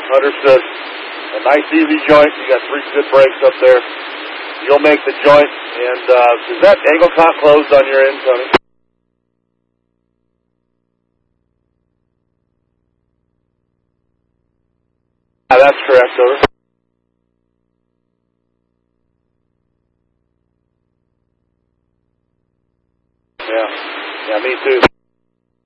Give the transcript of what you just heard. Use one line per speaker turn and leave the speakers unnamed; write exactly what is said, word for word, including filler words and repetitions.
Understood. A nice easy joint. You got three good brakes up there. You'll make the joint. And uh, is that angle cock closed on your end, Tony? Yeah, that's correct, over. Yeah. Yeah, me too.